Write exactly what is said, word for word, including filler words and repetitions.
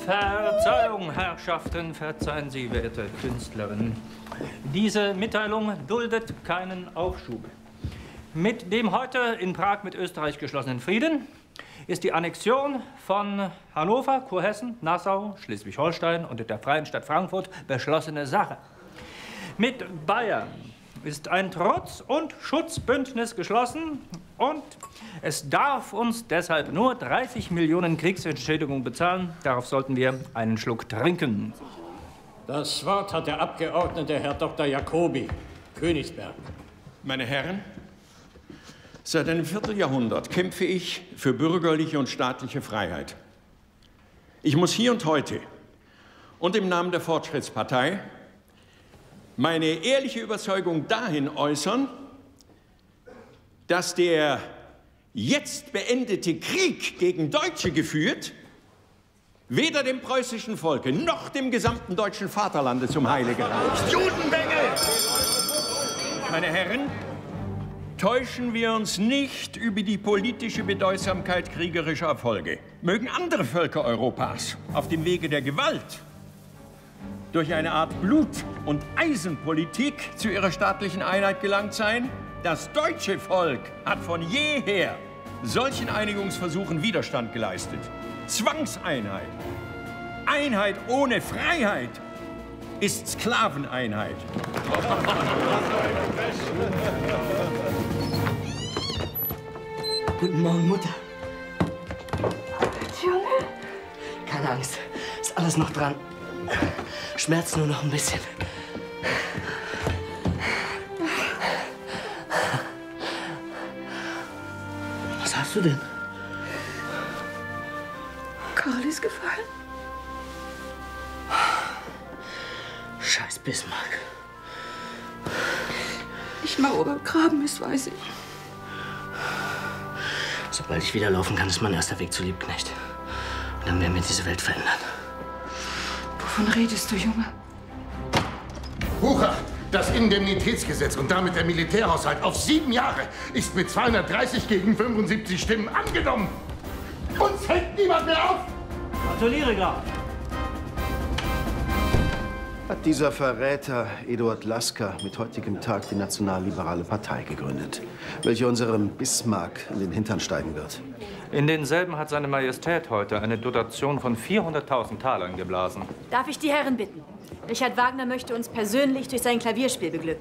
Verzeihung, Herrschaften, verzeihen Sie, werte Künstlerin. Diese Mitteilung duldet keinen Aufschub. Mit dem heute in Prag mit Österreich geschlossenen Frieden ist die Annexion von Hannover, Kurhessen, Nassau, Schleswig-Holstein und der Freien Stadt Frankfurt beschlossene Sache. Mit Bayern ist ein Trotz- und Schutzbündnis geschlossen und es darf uns deshalb nur dreißig Millionen Kriegsentschädigung bezahlen. Darauf sollten wir einen Schluck trinken. Das Wort hat der Abgeordnete Herr Doktor Jacobi, Königsberg. Meine Herren, seit einem Vierteljahrhundert kämpfe ich für bürgerliche und staatliche Freiheit. Ich muss hier und heute und im Namen der Fortschrittspartei meine ehrliche Überzeugung dahin äußern, dass der jetzt beendete Krieg gegen Deutsche geführt weder dem preußischen Volke noch dem gesamten deutschen Vaterlande zum Heile gereicht. Judenbengel! Meine Herren, täuschen wir uns nicht über die politische Bedeutsamkeit kriegerischer Erfolge. Mögen andere Völker Europas auf dem Wege der Gewalt durch eine Art Blut- und Eisenpolitik zu ihrer staatlichen Einheit gelangt sein. Das deutsche Volk hat von jeher solchen Einigungsversuchen Widerstand geleistet. Zwangseinheit, Einheit ohne Freiheit ist Sklaveneinheit. Guten Morgen, Mutter. Junge? Keine Angst, ist alles noch dran. Schmerzt nur noch ein bisschen. Was hast du denn? Karl ist gefallen. Scheiß Bismarck. Nicht mal, wo er begraben ist, weiß ich. Sobald ich wieder laufen kann, ist mein erster Weg zu Liebknecht. Und dann werden wir diese Welt verändern. Wovon redest du, Junge? Wucher! Das Indemnitätsgesetz und damit der Militärhaushalt auf sieben Jahre ist mit zweihundertdreißig gegen fünfundsiebzig Stimmen angenommen. Uns hält niemand mehr auf! Gratuliere, Graf. Hat dieser Verräter Eduard Lasker mit heutigem Tag die Nationalliberale Partei gegründet, welche unserem Bismarck in den Hintern steigen wird. In denselben hat seine Majestät heute eine Dotation von vierhunderttausend Talern geblasen. Darf ich die Herren bitten? Richard Wagner möchte uns persönlich durch sein Klavierspiel beglücken.